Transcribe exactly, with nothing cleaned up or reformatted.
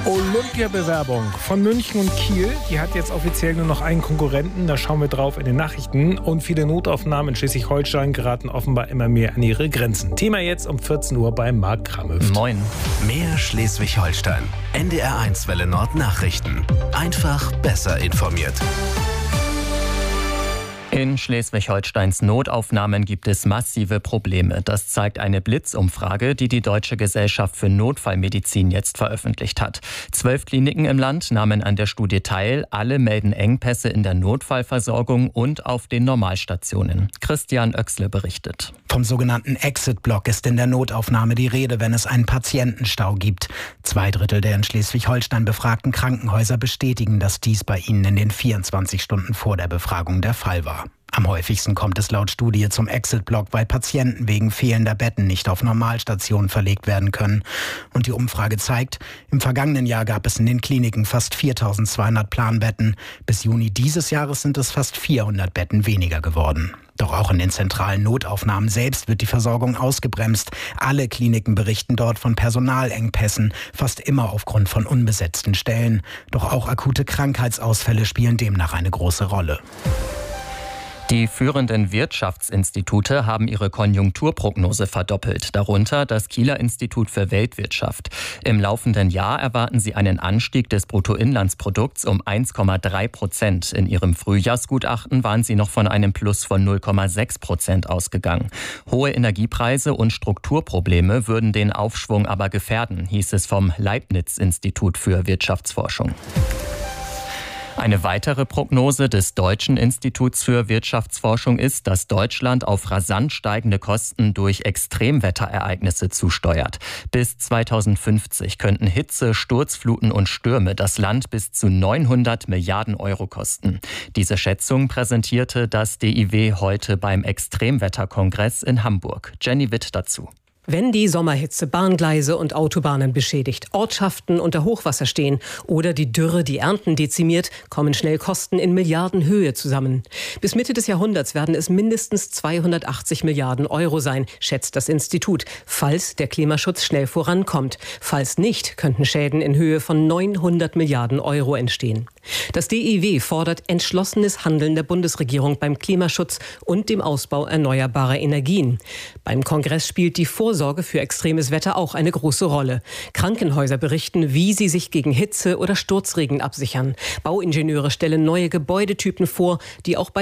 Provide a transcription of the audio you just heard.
Olympiabewerbung von München und Kiel. Die hat jetzt offiziell nur noch einen Konkurrenten. Da schauen wir drauf in den Nachrichten. Und viele Notaufnahmen in Schleswig-Holstein geraten offenbar immer mehr an ihre Grenzen. Thema jetzt um vierzehn Uhr bei Marc Kramhöft. Moin. Mehr Schleswig-Holstein. N D R eins Welle Nord Nachrichten. Einfach besser informiert. In Schleswig-Holsteins Notaufnahmen gibt es massive Probleme. Das zeigt eine Blitzumfrage, die die Deutsche Gesellschaft für Notfallmedizin jetzt veröffentlicht hat. Zwölf Kliniken im Land nahmen an der Studie teil. Alle melden Engpässe in der Notfallversorgung und auf den Normalstationen. Christian Oechsle berichtet. Vom sogenannten Exit-Block ist in der Notaufnahme die Rede, wenn es einen Patientenstau gibt. Zwei Drittel der in Schleswig-Holstein befragten Krankenhäuser bestätigen, dass dies bei ihnen in den vierundzwanzig Stunden vor der Befragung der Fall war. Am häufigsten kommt es laut Studie zum Exit-Block, weil Patienten wegen fehlender Betten nicht auf Normalstationen verlegt werden können. Und die Umfrage zeigt, im vergangenen Jahr gab es in den Kliniken fast viertausendzweihundert Planbetten. Bis Juni dieses Jahres sind es fast vierhundert Betten weniger geworden. Doch auch in den zentralen Notaufnahmen selbst wird die Versorgung ausgebremst. Alle Kliniken berichten dort von Personalengpässen, fast immer aufgrund von unbesetzten Stellen. Doch auch akute Krankheitsausfälle spielen demnach eine große Rolle. Die führenden Wirtschaftsinstitute haben ihre Konjunkturprognose verdoppelt, darunter das Kieler Institut für Weltwirtschaft. Im laufenden Jahr erwarten sie einen Anstieg des Bruttoinlandsprodukts um eins Komma drei Prozent. In ihrem Frühjahrsgutachten waren sie noch von einem Plus von null Komma sechs Prozent ausgegangen. Hohe Energiepreise und Strukturprobleme würden den Aufschwung aber gefährden, hieß es vom Leibniz-Institut für Wirtschaftsforschung. Eine weitere Prognose des Deutschen Instituts für Wirtschaftsforschung ist, dass Deutschland auf rasant steigende Kosten durch Extremwetterereignisse zusteuert. Bis zweitausendfünfzig könnten Hitze, Sturzfluten und Stürme das Land bis zu neunhundert Milliarden Euro kosten. Diese Schätzung präsentierte das D I W heute beim Extremwetterkongress in Hamburg. Jenny Witt dazu. Wenn die Sommerhitze Bahngleise und Autobahnen beschädigt, Ortschaften unter Hochwasser stehen oder die Dürre die Ernten dezimiert, kommen schnell Kosten in Milliardenhöhe zusammen. Bis Mitte des Jahrhunderts werden es mindestens zweihundertachtzig Milliarden Euro sein, schätzt das Institut, falls der Klimaschutz schnell vorankommt. Falls nicht, könnten Schäden in Höhe von neunhundert Milliarden Euro entstehen. Das D I W fordert entschlossenes Handeln der Bundesregierung beim Klimaschutz und dem Ausbau erneuerbarer Energien. Beim Kongress spielt die Vorsorge für extremes Wetter auch eine große Rolle. Krankenhäuser berichten, wie sie sich gegen Hitze oder Sturzregen absichern. Bauingenieure stellen neue Gebäudetypen vor, die auch bei